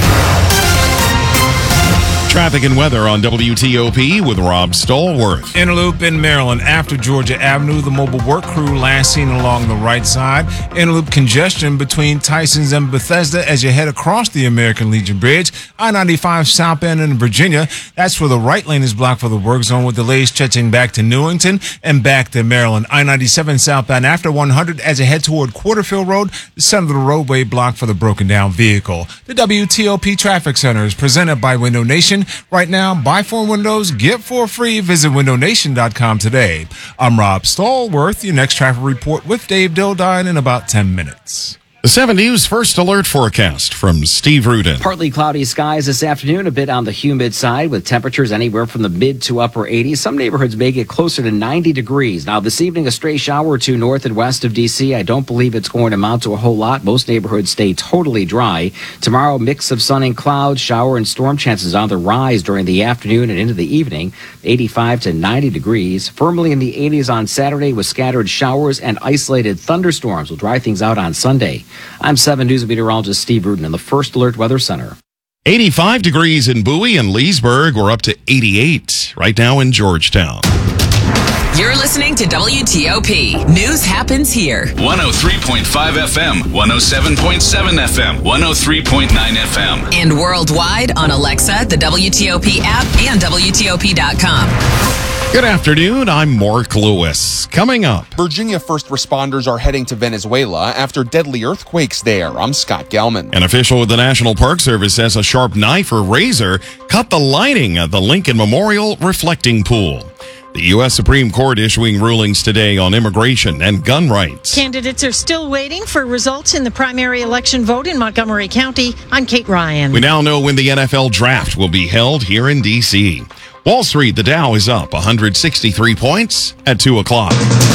Traffic and weather on W T O P with Rob Stallworth. Interloop in Maryland. After Georgia Avenue, the mobile work crew last seen along the right side. Interloop congestion between Tysons and Bethesda as you head across the American Legion Bridge. I ninety-five southbound in Virginia. That's where the right lane is blocked for the work zone, with delays stretching back to Newington and back to Maryland. I ninety-seven southbound after one hundred as you head toward Quarterfield Road. The center of the roadway blocked for the broken down vehicle. The W T O P Traffic Center is presented by Window Nation. Right now, buy four windows, get four free. Visit window nation dot com today. I'm Rob Stallworth. Your next traffic report with Dave Dildine in about ten minutes. The seven News First Alert Forecast from Steve Rudin. Partly cloudy skies this afternoon, a bit on the humid side with temperatures anywhere from the mid to upper eighties. Some neighborhoods may get closer to ninety degrees. Now, this evening, a stray shower or two north and west of D C. I don't believe it's going to amount to a whole lot. Most neighborhoods stay totally dry. Tomorrow, mix of sun and clouds, shower and storm chances on the rise during the afternoon and into the evening. eighty-five to ninety degrees. Firmly in the eighties on Saturday with scattered showers and isolated thunderstorms. Will dry things out on Sunday. I'm seven News meteorologist Steve Rudin in the First Alert Weather Center. eighty-five degrees in Bowie and Leesburg. We're up to eighty-eight right now in Georgetown. You're listening to W T O P. News happens here. one oh three point five F M, one oh seven point seven F M, one oh three point nine F M. And worldwide on Alexa, the W T O P app, and W T O P dot com. Good afternoon, I'm Mark Lewis. Coming up, Virginia first responders are heading to Venezuela after deadly earthquakes there. I'm Scott Gelman. An official with the National Park Service says a sharp knife or razor cut the lining of the Lincoln Memorial reflecting pool. The U S Supreme Court issuing rulings today on immigration and gun rights. Candidates are still waiting for results in the primary election vote in Montgomery County. I'm Kate Ryan. We now know when the N F L Draft will be held here in D C Wall Street, the Dow is up one hundred sixty-three points at two o'clock.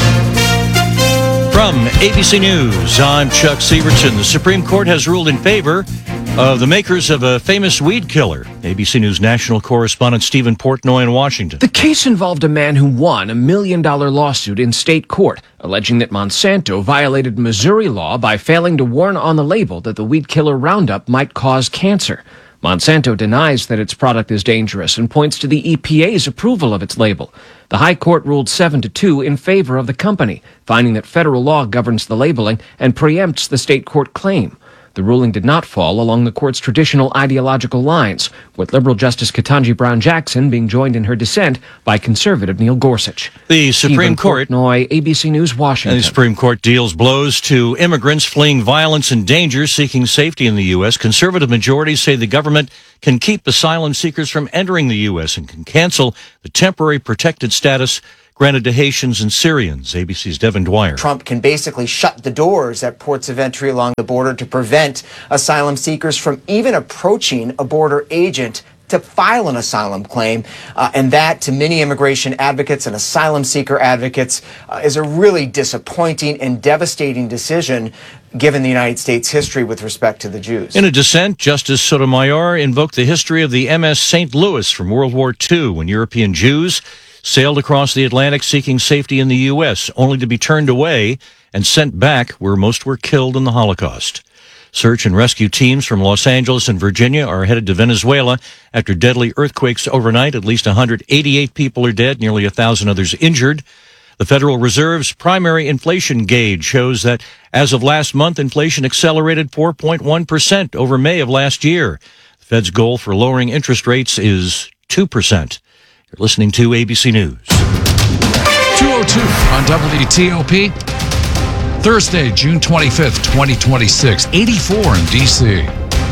From A B C News, I'm Chuck Severson. The Supreme Court has ruled in favor of the makers of a famous weed killer. A B C News national correspondent Stephen Portnoy in Washington. The case involved a man who won a million dollar lawsuit in state court, alleging that Monsanto violated Missouri law by failing to warn on the label that the weed killer Roundup might cause cancer. Monsanto denies that its product is dangerous and points to the E P A's approval of its label. The High Court ruled seven to two in favor of the company, finding that federal law governs the labeling and preempts the state court claim. The ruling did not fall along the court's traditional ideological lines, with liberal Justice Ketanji Brown Jackson being joined in her dissent by conservative Neil Gorsuch. The Supreme Stephen Court, Portnoy, A B C News, Washington. And the Supreme Court deals blows to immigrants fleeing violence and danger, seeking safety in the U S. Conservative majorities say the government can keep asylum seekers from entering the U S and can cancel the temporary protected status granted to Haitians and Syrians. A B C's Devin Dwyer. Trump can basically shut the doors at ports of entry along the border to prevent asylum seekers from even approaching a border agent to file an asylum claim. Uh, and that, to many immigration advocates and asylum seeker advocates, uh, is a really disappointing and devastating decision given the United States history with respect to the Jews. In a dissent, Justice Sotomayor invoked the history of the M S Saint Louis from World War Two, when European Jews sailed across the Atlantic seeking safety in the U S, only to be turned away and sent back where most were killed in the Holocaust. Search and rescue teams from Los Angeles and Virginia are headed to Venezuela after deadly earthquakes overnight. At least one hundred eighty-eight people are dead, nearly one thousand others injured. The Federal Reserve's primary inflation gauge shows that as of last month, inflation accelerated four point one percent over May of last year. The Fed's goal for lowering interest rates is two percent. You're listening to A B C News. two oh two on W T O P. Thursday, June twenty-fifth, twenty twenty-six, eighty-four in D C.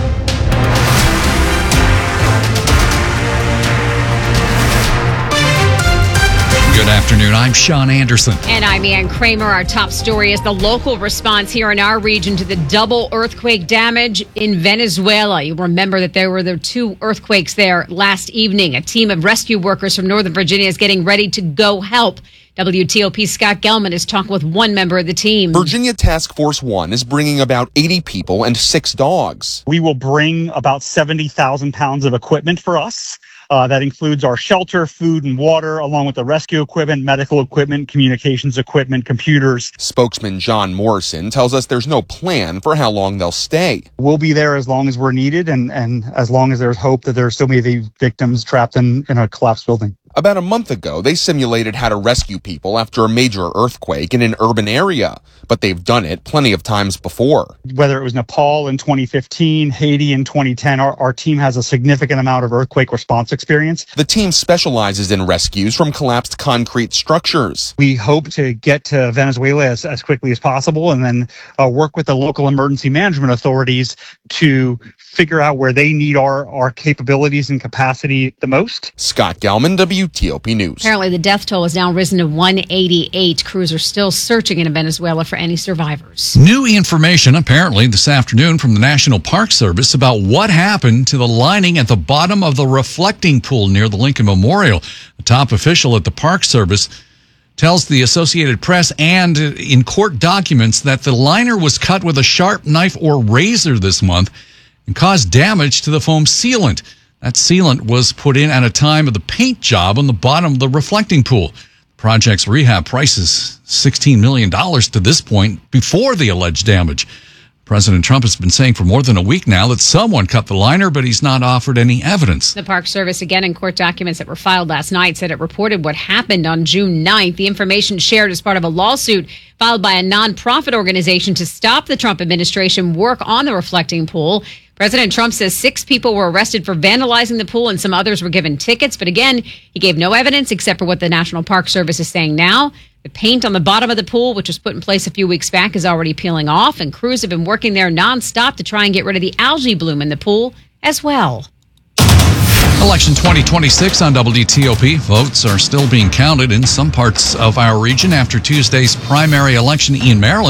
Good afternoon. I'm Sean Anderson. And I'm Ann Kramer. Our top story is the local response here in our region to the double earthquake damage in Venezuela. You remember that there were the two earthquakes there last evening. A team of rescue workers from Northern Virginia is getting ready to go help. W T O P's Scott Gelman is talking with one member of the team. Virginia Task Force One is bringing about eighty people and six dogs. We will bring about seventy thousand pounds of equipment for us. Uh, that includes our shelter, food, and water, along with the rescue equipment, medical equipment, communications equipment, computers. Spokesman John Morrison tells us there's no plan for how long they'll stay. We'll be there as long as we're needed and, and as long as there's hope that there are still maybe victims trapped in, in a collapsed building. About a month ago, they simulated how to rescue people after a major earthquake in an urban area, but they've done it plenty of times before. Whether it was Nepal in twenty fifteen, Haiti in twenty ten, our, our team has a significant amount of earthquake response experience. The team specializes in rescues from collapsed concrete structures. We hope to get to Venezuela as, as quickly as possible and then uh, work with the local emergency management authorities to figure out where they need our, our capabilities and capacity the most. Scott Gelman, W T O P News. Apparently, the death toll has now risen to one eighty-eight. Crews are still searching in Venezuela for any survivors. New information apparently this afternoon from the National Park Service about what happened to the lining at the bottom of the reflecting pool near the Lincoln Memorial. A top official at the Park Service tells the Associated Press and in court documents that the liner was cut with a sharp knife or razor this month and caused damage to the foam sealant. That sealant was put in at a time of the paint job on the bottom of the reflecting pool. The project's rehab price is sixteen million dollars to this point before the alleged damage. President Trump has been saying for more than a week now that someone cut the liner, but he's not offered any evidence. The Park Service, again in court documents that were filed last night, said it reported what happened on June ninth. The information shared as part of a lawsuit filed by a nonprofit organization to stop the Trump administration work on the reflecting pool. President Trump says six people were arrested for vandalizing the pool and some others were given tickets. But again, he gave no evidence except for what the National Park Service is saying now. The paint on the bottom of the pool, which was put in place a few weeks back, is already peeling off. And crews have been working there nonstop to try and get rid of the algae bloom in the pool as well. Election twenty twenty-six on W T O P. Votes are still being counted in some parts of our region after Tuesday's primary election in Maryland.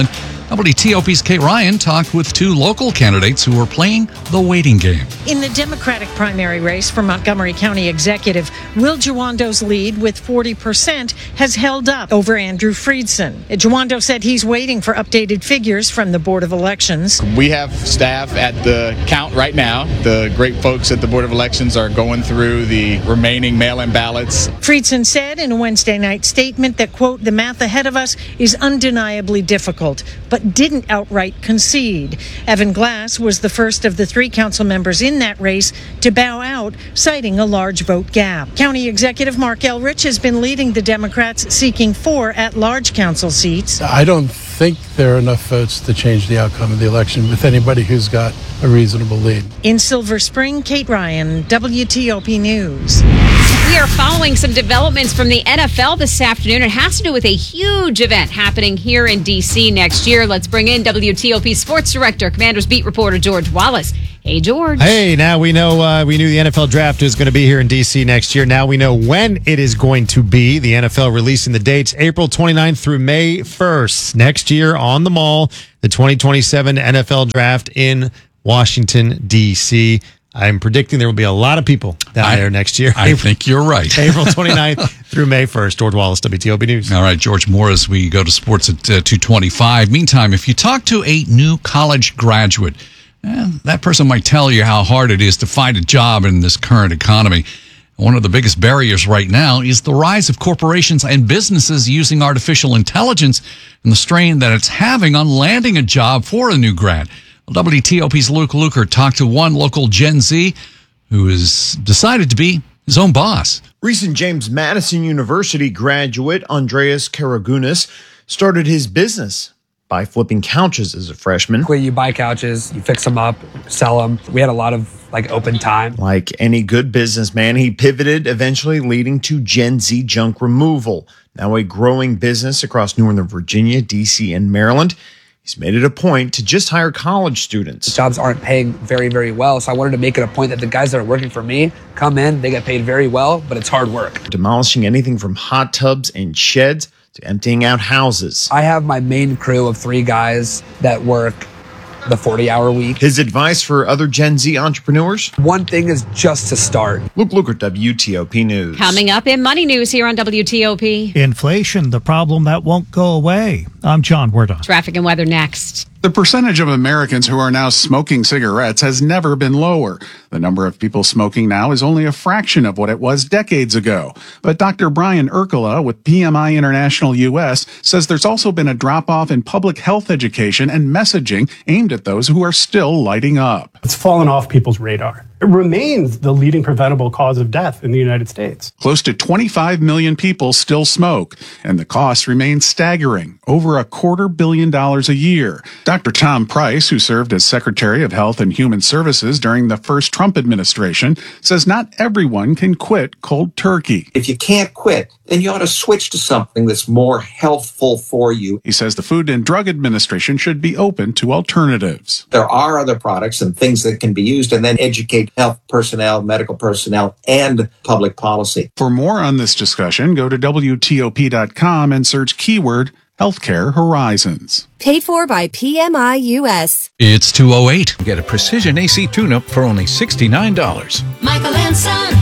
W T O P's Kate Ryan talked with two local candidates who are playing the waiting game. In the Democratic primary race for Montgomery County Executive, Will Jawando's lead with forty percent has held up over Andrew Friedson. Jawando said he's waiting for updated figures from the Board of Elections. We have staff at the count right now. The great folks at the Board of Elections are going through the remaining mail-in ballots. Friedson said in a Wednesday night statement that, quote, the math ahead of us is undeniably difficult, but didn't outright concede. Evan Glass was the first of the three council members in that race to bow out, citing a large vote gap. County Executive Mark Elrich has been leading the Democrats, seeking four at-large council seats. I don't think there are enough votes to change the outcome of the election with anybody who's got a reasonable lead. In Silver Spring, Kate Ryan, W T O P News. We are following some developments from the N F L this afternoon. It has to do with a huge event happening here in D C next year. Let's bring in W T O P Sports Director, Commanders beat reporter George Wallace. Hey, George. Hey, now we know uh, we knew the N F L draft is going to be here in D C next year. Now we know when it is going to be. The N F L releasing the dates April twenty-ninth through May first. Next year on the Mall, the twenty twenty-seven N F L draft in Washington, D C I'm predicting there will be a lot of people down I, there next year. I April, think you're right. April twenty-ninth through May first. George Wallace, W T O P News. All right, George Moore, as we go to sports at uh, two twenty-five. Meantime, if you talk to a new college graduate, eh, that person might tell you how hard it is to find a job in this current economy. One of the biggest barriers right now is the rise of corporations and businesses using artificial intelligence and the strain that it's having on landing a job for a new grad. W T O P's Luke Luker talked to one local Gen Z who has decided to be his own boss. Recent James Madison University graduate Andreas Karagunas started his business by flipping couches as a freshman. Where you buy couches, you fix them up, sell them. We had a lot of like open time. Like any good businessman, he pivoted, eventually leading to Gen Z junk removal. Now a growing business across Northern Virginia, D C, and Maryland. He's made it a point to just hire college students. The jobs aren't paying very, very well, so I wanted to make it a point that the guys that are working for me come in, they get paid very well, but it's hard work. Demolishing anything from hot tubs and sheds to emptying out houses. I have my main crew of three guys that work the forty-hour week. His advice for other Gen Z entrepreneurs? One thing is just to start. Luke Luker, W T O P News. Coming up in Money News here on W T O P. Inflation, the problem that won't go away. I'm John Wardon. Traffic and weather next. The percentage of Americans who are now smoking cigarettes has never been lower. The number of people smoking now is only a fraction of what it was decades ago. But Doctor Brian Urkula with P M I International U S says there's also been a drop-off in public health education and messaging aimed at those who are still lighting up. It's fallen off people's radar. It remains the leading preventable cause of death in the United States. Close to twenty-five million people still smoke, and the costs remain staggering, over a quarter billion dollars a year. Doctor Tom Price, who served as Secretary of Health and Human Services during the first Trump administration, says not everyone can quit cold turkey. If you can't quit, then you ought to switch to something that's more healthful for you. He says the Food and Drug Administration should be open to alternatives. There are other products and things that can be used, and then educate health personnel, medical personnel, and public policy. For more on this discussion, go to W T O P dot com and search keyword Healthcare Horizons. Paid for by P M I U S. It's two oh eight. Get a precision A C tune-up for only sixty-nine dollars. Michael and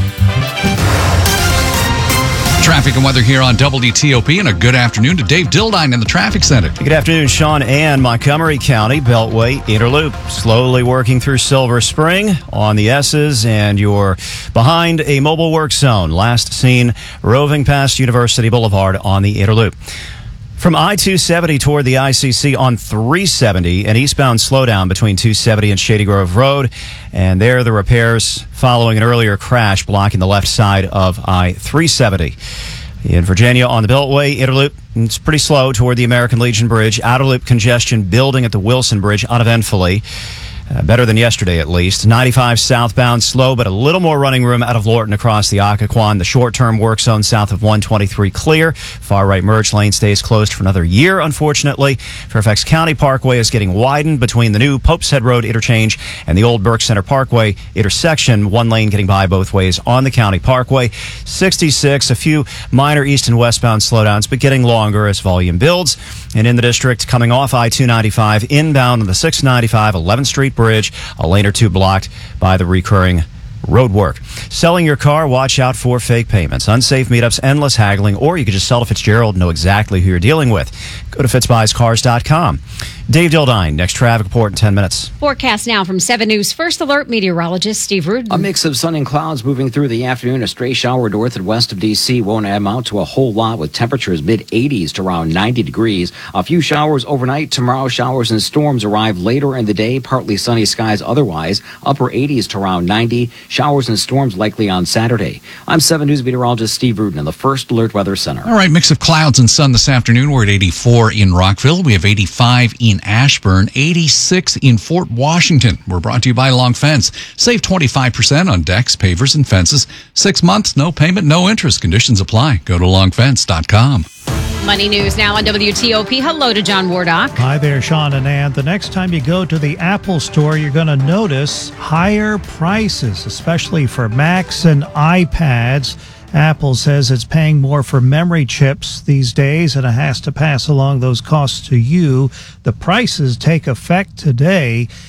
Son. Traffic and weather here on W T O P, and a good afternoon to Dave Dildine in the traffic center. Good afternoon, Sean and Montgomery County Beltway Interloop. Slowly working through Silver Spring on the S's, and you're behind a mobile work zone. Last seen roving past University Boulevard on the Interloop. From I two seventy toward the I C C on three seventy, an eastbound slowdown between two seventy and Shady Grove Road. And there the repairs following an earlier crash blocking the left side of I three seventy. In Virginia on the Beltway Interloop, it's pretty slow toward the American Legion Bridge. Outer loop congestion building at the Wilson Bridge uneventfully. Uh, better than yesterday, at least. ninety-five southbound slow, but a little more running room out of Lorton across the Occoquan. The short-term work zone south of one twenty-three clear. Far right merge lane stays closed for another year, unfortunately. Fairfax County Parkway is getting widened between the new Pope's Head Road interchange and the old Burke Center Parkway intersection. One lane getting by both ways on the County Parkway. sixty-six, a few minor east and westbound slowdowns, but getting longer as volume builds. And in the district, coming off I two ninety-five, inbound on the six ninety-five eleventh Street Bridge, a lane or two blocked by the recurring road work. Selling your car, watch out for fake payments, unsafe meetups, endless haggling, or you could just sell to Fitzgerald and know exactly who you're dealing with. Go to fitz buys cars dot com. Dave Dildine, next traffic report in ten minutes. Forecast now from seven News First Alert meteorologist Steve Rudin. A mix of sun and clouds moving through the afternoon. A stray shower north and west of D C won't amount to a whole lot, with temperatures mid eighties to around ninety degrees. A few showers overnight. Tomorrow, showers and storms arrive later in the day. Partly sunny skies otherwise. Upper eighties to around ninety. Showers and storms likely on Saturday. I'm seven News meteorologist Steve Rudin in the First Alert Weather Center. All right, mix of clouds and sun this afternoon. We're at eighty-four in Rockville. We have eighty-five in Ashburn, eighty-six in Fort Washington. We're brought to you by Long Fence. Save twenty-five percent on decks, pavers, and fences. Six months, no payment, no interest. Conditions apply. Go to long fence dot com. Money News now on W T O P. Hello to John Wardock. Hi there, Sean and Ann. The next time you go to the Apple store, you're going to notice higher prices, especially for Macs and iPads. Apple says it's paying more for memory chips these days, and it has to pass along those costs to you. The prices take effect today.